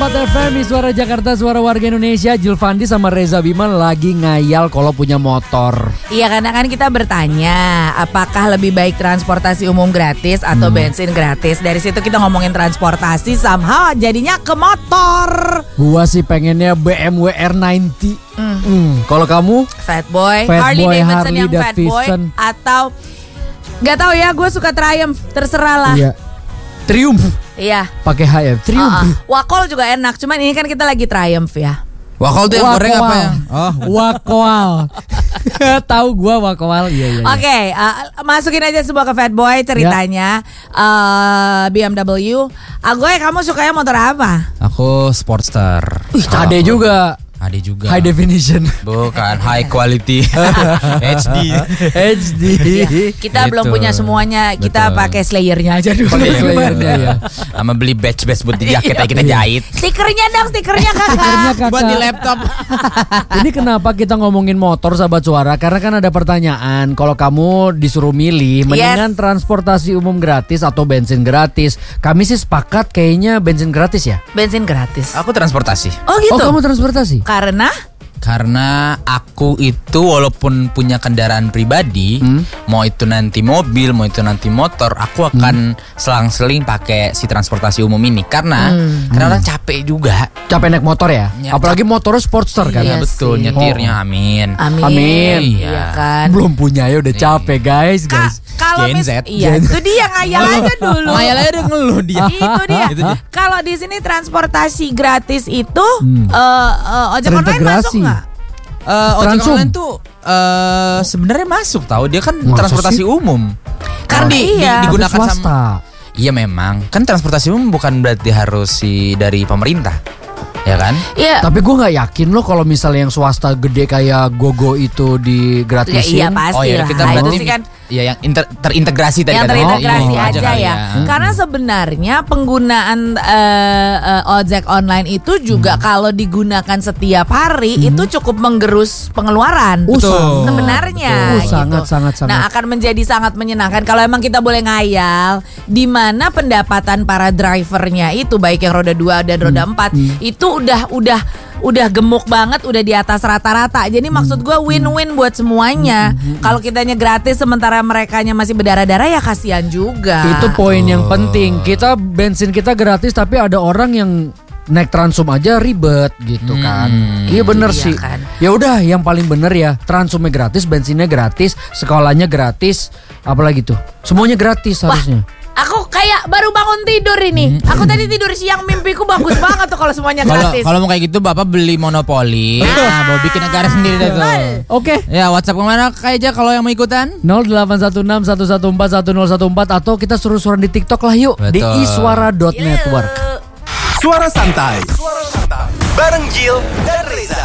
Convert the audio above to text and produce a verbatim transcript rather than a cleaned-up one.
F M, Suara Jakarta, suara warga Indonesia. Julfandi sama Reza Bima lagi ngayal kalau punya motor. Iya, karena kan kita bertanya apakah lebih baik transportasi umum gratis atau hmm. bensin gratis. Dari situ kita ngomongin transportasi, somehow jadinya ke motor. Gua sih pengennya B M W R sembilan puluh. Hmm. Hmm. Kalau kamu? Fatboy, Fat Harley Boy, Davidson Harley yang Davidson. Fatboy atau nggak tahu ya, gue suka Triumph, terserah lah. Iya. Triumph. Iya. Pakai H ya, Triumph. Uh-uh. Wakol juga enak, cuman ini kan kita lagi Triumph ya. Wakol tuh yang Wakwal. goreng apa ya? Oh, Wakwal. Tahu gua Wakwal. Iya iya. Oke, okay, uh, masukin aja semua ke Fatboy ceritanya. Ya. Uh, B M W. Agoy, kamu sukanya motor apa? Aku Sportster. Ih, Ade juga. Ade juga. High definition. Bukan high quality. H D. H D. Ya, kita gitu. belum punya semuanya. Kita Betul. pakai Slayernya aja dulu. Pakai Slayernya ya. Sama beli batch-batch buat di jaket aja kita jahit. Stikernya dong, stikernya kakak. Stikernya kakak. Buat di laptop. Ini kenapa kita ngomongin motor, sahabat suara? Karena kan ada pertanyaan, kalau kamu disuruh milih mendingan Yes. transportasi umum gratis atau bensin gratis. Kami sih sepakat kayaknya bensin gratis ya. Bensin gratis. Aku transportasi. Oh gitu. Oh, kamu transportasi? Karena Karena aku itu walaupun punya kendaraan pribadi, hmm? mau itu nanti mobil, mau itu nanti motor, aku akan hmm. selang-seling pakai si transportasi umum ini. Karena hmm. karena orang capek juga. Capek naik motor ya? Ya, Apalagi motornya Sportster kan? Iya Ya betul, sih. nyetirnya amin. Amin. Amin. Iya kan. Belum punya ya udah capek guys, Kak, guys. kalau Gen mis- Z. iya, Gen- itu dia ngayal aja dulu. Ngayal aja udah ngeluh dia. Itu dia. Itu dia. Kalau di sini transportasi gratis itu Hmm. uh, uh, ojek online masuk Terintegrasi. nggak? Uh, ojek Transum. online tuh uh, sebenarnya masuk tahu, dia kan Masa transportasi sih? umum. Kan di, di- iya. digunakan Swasta. sama. Iya memang, kan transportasi umum bukan berarti harus si dari pemerintah. Ya kan? Iya. Tapi gue nggak yakin loh kalau misalnya yang swasta gede kayak Gogo itu digratisin. Ya, iya pasti Oh ya lah. kita Itu berarti sih kan ya yang inter- terintegrasi tadi yang kan. terintegrasi Oh, aja kali ya. Karena sebenarnya penggunaan uh, uh, ojek online itu juga Hmm. kalau digunakan setiap hari itu cukup menggerus pengeluaran. Uh, Betul. sangat. Sebenarnya Betul. gitu. Sangat, sangat, sangat. Nah, akan menjadi sangat menyenangkan kalau emang kita boleh ngayal di mana pendapatan para drivernya itu baik yang roda dua dan roda empat itu udah udah udah gemuk banget, udah di atas rata-rata. Jadi maksud gue win-win buat semuanya. Kalau kitanya gratis sementara merekanya masih berdarah-darah ya kasihan juga. Itu poin yang penting. Kita bensin kita gratis tapi ada orang yang naik Transum aja ribet gitu kan. Iya bener Iya sih. kan. Ya udah yang paling bener ya Transumnya gratis, bensinnya gratis, sekolahnya gratis, apalagi tuh. Semuanya gratis harusnya. Aku kayak baru bangun tidur ini. Aku tadi tidur siang, mimpiku bagus banget tuh kalau semuanya Kalau gratis. kalau mau kayak gitu Bapak beli monopoli. Nah, mau bikin negara sendiri deh tuh. Oke. Ya, WhatsApp kemana kayak aja kalau yang mau ikutan? nol delapan satu enam satu satu empat satu nol satu empat atau kita suruh-suruhan di TikTok lah yuk. Di Betul. iswara dot network. Suara santai. Suara santai. Bareng Jill dan Reza.